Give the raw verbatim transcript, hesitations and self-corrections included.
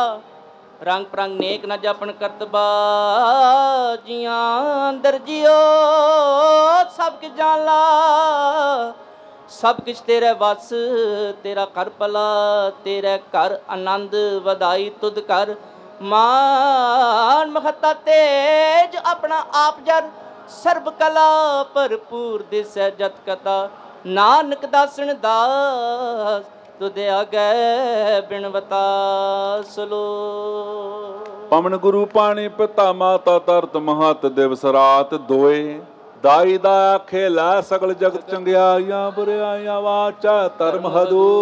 रंग परंग नेक न जपन करतबा जिया अंदर जियो सब किश जान ला सब किश तेरे वस तेरा कर भला तेरे कर आनंद वधाई तुद कर मान महता तेज अपना आप जर सर्ब कला भरपूर दिसै जत कथा नानक दासन दास तुदे आगे बिनवता सलो। पवन गुरु पाणी पिता माता तरत महत दिवस रात दोए दाई दा आखे लै सकल जगत चंगियाइयां बुराइयां वाचा धर्म हदू